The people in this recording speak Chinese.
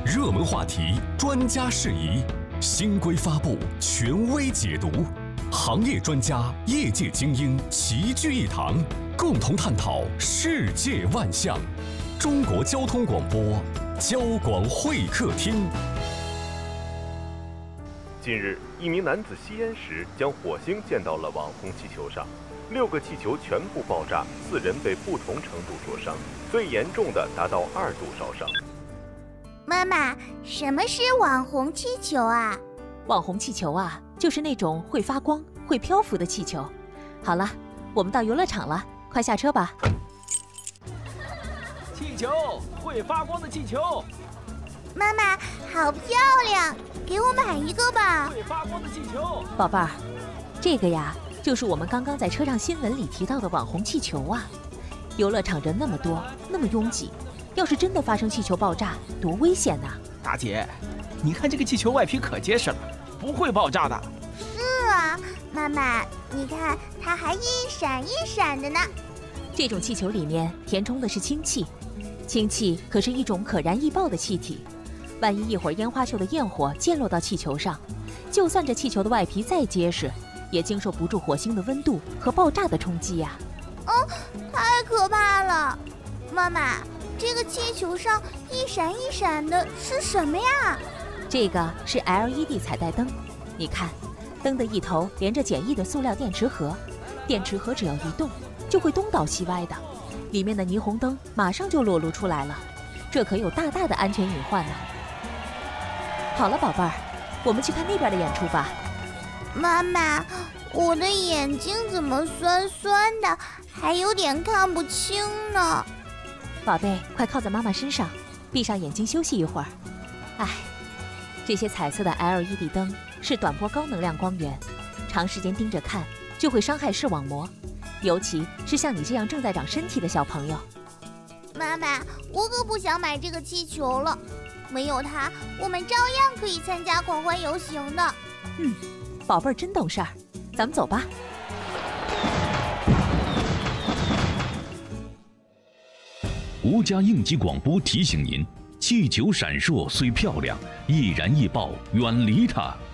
热门话题，专家事宜，新规发布，权威解读，行业专家、业界精英齐聚一堂，共同探讨世界万象。中国交通广播，交广会客厅。 近日，一名男子吸烟时将火星溅到了网红气球上，6个气球全部爆炸，4人被不同程度灼伤，最严重的达到2度烧伤。 妈妈，什么是网红气球啊？ 网红气球啊，就是那种会发光、会漂浮的气球。好了，我们到游乐场了，快下车吧。 气球，会发光的气球。 妈妈，好漂亮，给我买一个吧。 会发光的气球。 宝贝儿，这个呀，就是我们刚刚在车上新闻里提到的网红气球啊。游乐场人那么多，那么拥挤，要是真的发生气球爆炸，多危险呐！ 大姐，你看这个气球外皮可结实了，不会爆炸的。 是啊，妈妈，你看它还一闪一闪的呢。 这种气球里面填充的是氢气，氢气可是一种可燃易爆的气体。万一一会儿烟花秀的焰火溅落到气球上，就算这气球的外皮再结实，也经受不住火星的温度和爆炸的冲击呀！ 太可怕了！妈妈，这个气球上一闪一闪的是什么呀？ 这个是 LED 彩带灯，你看，灯的一头连着简易的塑料电池盒，电池盒只要一动，就会东倒西歪的，里面的霓虹灯马上就裸露出来了，这可有大大的安全隐患呢。好了，宝贝儿，我们去看那边的演出吧。 妈妈，我的眼睛怎么酸酸的，还有点看不清呢。 宝贝，快靠在妈妈身上，闭上眼睛休息一会儿。哎，这些彩色的 LED 灯是短波高能量光源，长时间盯着看就会伤害视网膜，尤其是像你这样正在长身体的小朋友。 妈妈，我可不想买这个气球了，没有它，我们照样可以参加狂欢游行的。 宝贝儿真懂事儿，咱们走吧。 国家应急广播提醒您：气球闪烁虽漂亮，易燃易爆，远离它。